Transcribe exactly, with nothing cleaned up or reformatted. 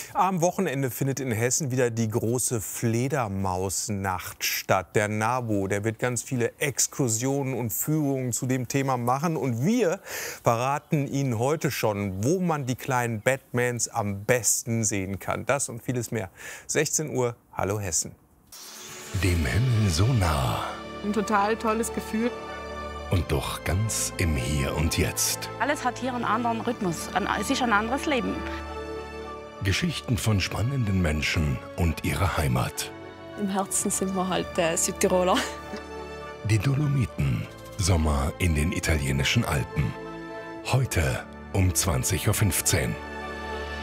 Am Wochenende findet in Hessen wieder die große Fledermausnacht statt. Der NABU, der wird ganz viele Exkursionen und Führungen zu dem Thema machen. Und wir verraten Ihnen heute schon, wo man die kleinen Batmans am besten sehen kann. Das und vieles mehr. sechzehn Uhr, Hallo Hessen. Dem Himmel so nah. Ein total tolles Gefühl. Und doch ganz im Hier und Jetzt. Alles hat hier einen anderen Rhythmus. Es ist ein anderes Leben. Geschichten von spannenden Menschen und ihrer Heimat. Im Herzen sind wir halt äh, Südtiroler. Die Dolomiten. Sommer in den italienischen Alpen. Heute um zwanzig Uhr fünfzehn.